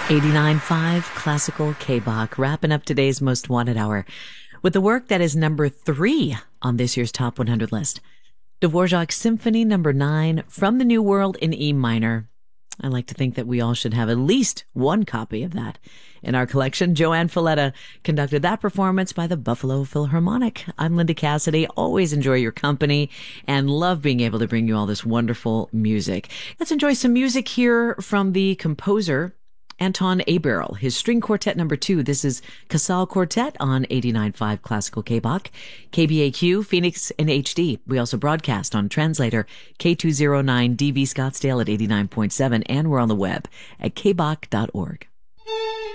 89.5 Classical K-Bach, wrapping up today's Most Wanted Hour with the work that is number 3 on this year's Top 100 list. Dvorak Symphony number 9 from the New World in E minor. I like to think that we all should have at least one copy of that in our collection. Joanne Falletta conducted that performance by the Buffalo Philharmonic. I'm Linda Cassidy. Always enjoy your company and love being able to bring you all this wonderful music. Let's enjoy some music here from the composer Anton Aberle, his string quartet number 2. This is Casal Quartet on 89.5 Classical K-Bach, KBAQ, Phoenix and HD. We also broadcast on translator K209 DV Scottsdale at 89.7, and we're on the web at kbach.org.